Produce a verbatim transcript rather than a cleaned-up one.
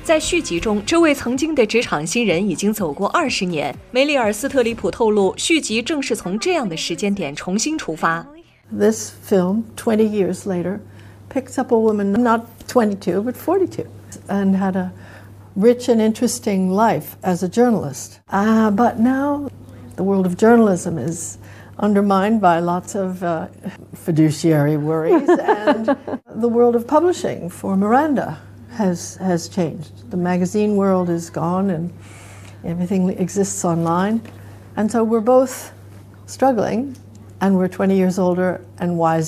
在续集中，这位曾经的职场新人已经走过二十年。梅丽尔·斯特里普透露，续集正是从这样的时间点重新出发。 This film, twenty years later, picks up a woman not twenty-two but forty-two, and had a rich and interesting life as a journalist. Uh, but now, the world of journalism is undermined by lots of uh, fiduciary worries, and the world of publishing for Miranda has has changed. The magazine world is gone, and everything exists online, and so we're both struggling, and we're twenty years older and wiser.